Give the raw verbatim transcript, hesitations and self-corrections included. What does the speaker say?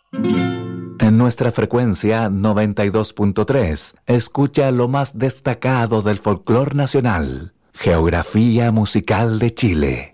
En nuestra frecuencia noventa y dos punto tres, escucha lo más destacado del folclore nacional, Geografía Musical de Chile.